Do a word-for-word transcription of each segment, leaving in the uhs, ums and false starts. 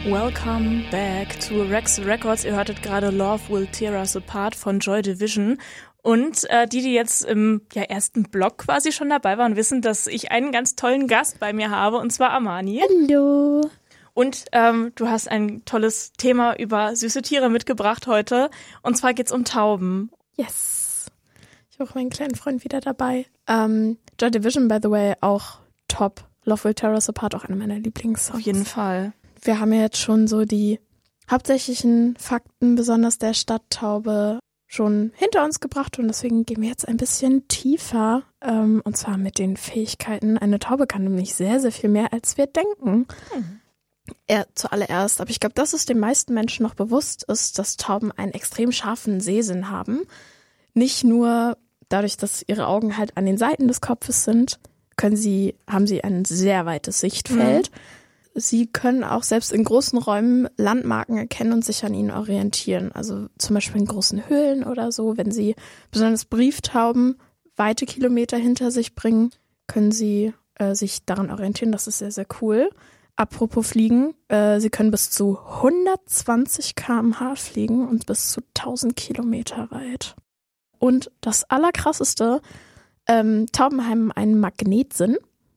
Welcome back to Rex Records. Ihr hörtet gerade Love Will Tear Us Apart von Joy Division. Und äh, die, die jetzt im ja, ersten Block quasi schon dabei waren, wissen, dass ich einen ganz tollen Gast bei mir habe, und zwar Amani. Hallo. Und ähm, du hast ein tolles Thema über süße Tiere mitgebracht heute. Und zwar geht's um Tauben. Yes. Ich habe auch meinen kleinen Freund wieder dabei. Ähm, Joy Division, by the way, auch top. Love Will Tear Us Apart, auch einer meiner Lieblingssongs. Auf jeden Fall. Wir haben ja jetzt schon so die hauptsächlichen Fakten, besonders der Stadttaube, schon hinter uns gebracht. Und deswegen gehen wir jetzt ein bisschen tiefer. Ähm, und zwar mit den Fähigkeiten. Eine Taube kann nämlich sehr, sehr viel mehr, als wir denken. Hm. Ja, zuallererst, aber ich glaube, dass es den meisten Menschen noch bewusst ist, dass Tauben einen extrem scharfen Sehsinn haben. Nicht nur dadurch, dass ihre Augen halt an den Seiten des Kopfes sind, können sie, haben sie ein sehr weites Sichtfeld. Mhm. Sie können auch selbst in großen Räumen Landmarken erkennen und sich an ihnen orientieren. Also zum Beispiel in großen Höhlen oder so. Wenn sie besonders Brieftauben weite Kilometer hinter sich bringen, können sie äh, sich daran orientieren. Das ist sehr, sehr cool. Apropos Fliegen, äh, sie können bis zu hundertzwanzig Kilometer pro Stunde fliegen und bis zu tausend Kilometer weit. Und das Allerkrasseste, ähm, Tauben haben einen Magnetsinn.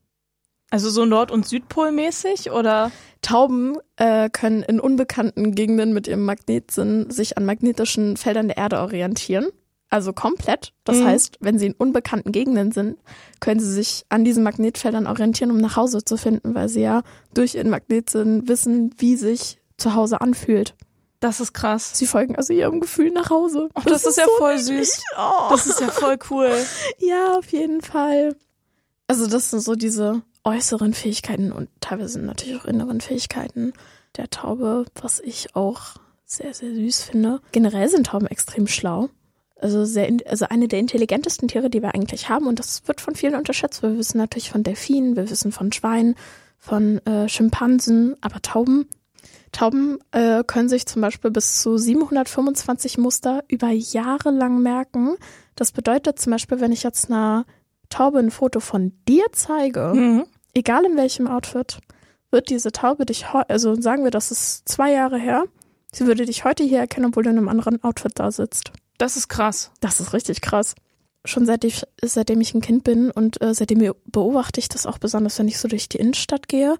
Also so Nord- und Südpol-mäßig, oder? Tauben äh, können in unbekannten Gegenden mit ihrem Magnetsinn sich an magnetischen Feldern der Erde orientieren. Also komplett. Das mhm. heißt, wenn sie in unbekannten Gegenden sind, können sie sich an diesen Magnetfeldern orientieren, um nach Hause zu finden, weil sie ja durch ihren Magnetsinn wissen, wie sich zu Hause anfühlt. Das ist krass. Sie folgen also ihrem Gefühl nach Hause. Ach, das, das ist, ist ja so voll niedlich. Süß. Oh. Das ist ja voll cool. Ja, auf jeden Fall. Also das sind so diese äußeren Fähigkeiten und teilweise natürlich auch inneren Fähigkeiten der Taube, was ich auch sehr, sehr süß finde. Generell sind Tauben extrem schlau. Also, sehr, also eine der intelligentesten Tiere, die wir eigentlich haben, und das wird von vielen unterschätzt. Wir wissen natürlich von Delfinen, wir wissen von Schweinen, von äh, Schimpansen, aber Tauben, Tauben äh, können sich zum Beispiel bis zu siebenhundertfünfundzwanzig Muster über Jahre lang merken. Das bedeutet zum Beispiel, wenn ich jetzt einer Taube ein Foto von dir zeige, mhm. egal in welchem Outfit, wird diese Taube dich, heu- also sagen wir, das ist zwei Jahre her, sie würde dich heute hier erkennen, obwohl du in einem anderen Outfit da sitzt. Das ist krass. Das ist richtig krass. Schon seit ich, seitdem ich ein Kind bin und äh, seitdem beobachte ich das auch besonders, wenn ich so durch die Innenstadt gehe,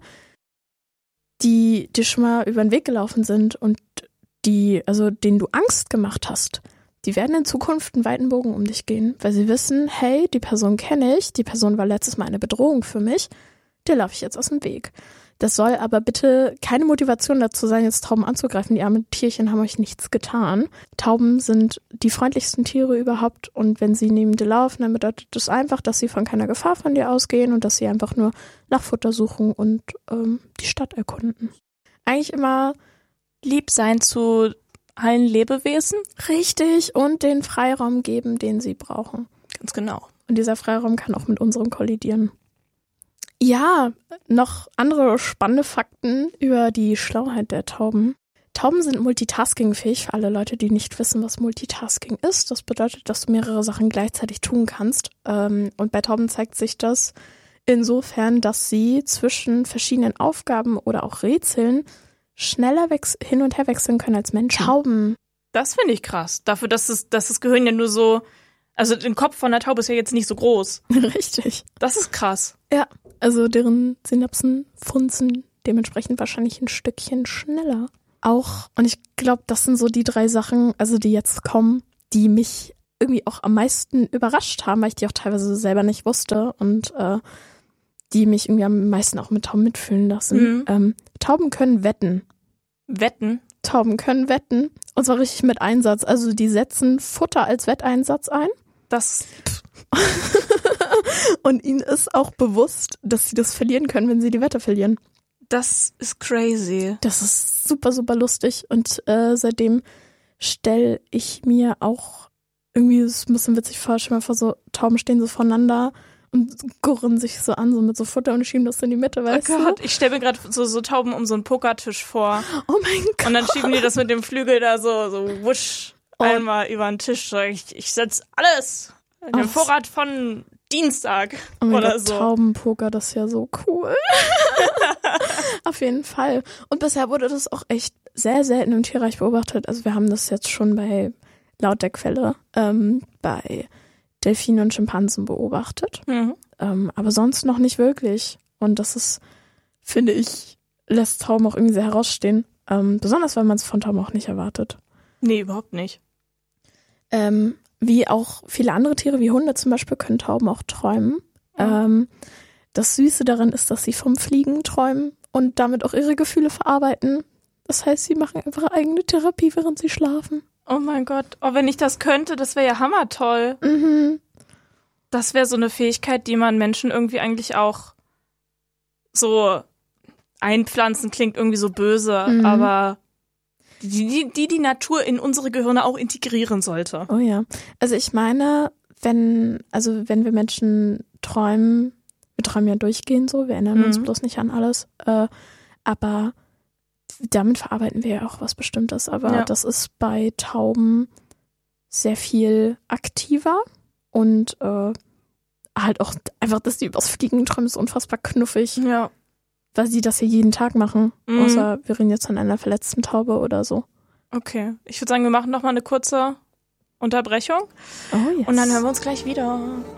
die dir schon mal über den Weg gelaufen sind und die, also denen du Angst gemacht hast, die werden in Zukunft einen weiten Bogen um dich gehen, weil sie wissen, hey, die Person kenne ich, die Person war letztes Mal eine Bedrohung für mich, der laufe ich jetzt aus dem Weg. Das soll aber bitte keine Motivation dazu sein, jetzt Tauben anzugreifen. Die armen Tierchen haben euch nichts getan. Tauben sind die freundlichsten Tiere überhaupt, und wenn sie neben dir laufen, dann bedeutet das einfach, dass sie von keiner Gefahr von dir ausgehen und dass sie einfach nur nach Futter suchen und ähm, die Stadt erkunden. Eigentlich immer lieb sein zu allen Lebewesen. Richtig, und den Freiraum geben, den sie brauchen. Ganz genau. Und dieser Freiraum kann auch mit unserem kollidieren. Ja, noch andere spannende Fakten über die Schlauheit der Tauben. Tauben sind multitaskingfähig, für alle Leute, die nicht wissen, was Multitasking ist. Das bedeutet, dass du mehrere Sachen gleichzeitig tun kannst. Und bei Tauben zeigt sich das insofern, dass sie zwischen verschiedenen Aufgaben oder auch Rätseln schneller wechs- hin und her wechseln können als Menschen. Tauben. Das finde ich krass. Dafür, dass, es, dass das Gehirn ja nur so, also der Kopf von der Taube ist ja jetzt nicht so groß. Richtig. Das ist krass. Ja, also deren Synapsen funzen dementsprechend wahrscheinlich ein Stückchen schneller. Auch, und ich glaube, das sind so die drei Sachen, also die jetzt kommen, die mich irgendwie auch am meisten überrascht haben, weil ich die auch teilweise selber nicht wusste und äh, die mich irgendwie am meisten auch mit Tauben mitfühlen lassen. Mhm. Ähm, Tauben können wetten. Wetten? Tauben können wetten. Und zwar richtig mit Einsatz. Also die setzen Futter als Wetteinsatz ein. Das. Und ihnen ist auch bewusst, dass sie das verlieren können, wenn sie die Wette verlieren. Das ist crazy. Das ist super, super lustig. Und äh, seitdem stelle ich mir auch irgendwie, das ist ein bisschen witzig vor, stell mir vor, so Tauben stehen so voneinander und gurren sich so an, so mit so Futter und schieben das in die Mitte, weißt oh Gott, du? Ich stelle mir gerade so, so Tauben um so einen Pokertisch vor. Oh mein Gott. Und dann schieben die das mit dem Flügel da so, so wusch, oh. einmal über den Tisch. So, ich, ich setz alles. Der Vorrat von Dienstag oh mein oder Gott, so. Taubenpoker, das ist ja so cool. Auf jeden Fall. Und bisher wurde das auch echt sehr selten im Tierreich beobachtet. Also wir haben das jetzt schon bei, laut der Quelle, ähm, bei Delfinen und Schimpansen beobachtet. Mhm. Ähm, aber sonst noch nicht wirklich. Und das ist, finde ich, lässt Tauben auch irgendwie sehr herausstehen. Ähm, besonders, weil man es von Tauben auch nicht erwartet. Nee, überhaupt nicht. Ähm, wie auch viele andere Tiere, wie Hunde zum Beispiel, können Tauben auch träumen. Mhm. Ähm, das Süße daran ist, dass sie vom Fliegen träumen und damit auch ihre Gefühle verarbeiten. Das heißt, sie machen ihre eigene Therapie, während sie schlafen. Oh mein Gott. Oh, wenn ich das könnte, das wäre ja hammertoll. Mhm. Das wäre so eine Fähigkeit, die man Menschen irgendwie eigentlich auch so einpflanzen, klingt irgendwie so böse, Mhm. aber die, die, die die Natur in unsere Gehirne auch integrieren sollte. Oh ja. Also ich meine, wenn, also wenn wir Menschen träumen, wir träumen ja durchgehend so, wir erinnern Mhm. uns bloß nicht an alles, äh, aber damit verarbeiten wir ja auch was Bestimmtes. Aber Ja. das ist bei Tauben sehr viel aktiver und äh, halt auch einfach, dass die übers Fliegen träumen, ist unfassbar knuffig, Ja. weil sie das ja jeden Tag machen. Mhm. Außer wir reden jetzt von einer verletzten Taube oder so. Okay. Ich würde sagen, wir machen noch mal eine kurze Unterbrechung Oh yes. und dann hören wir uns gleich wieder.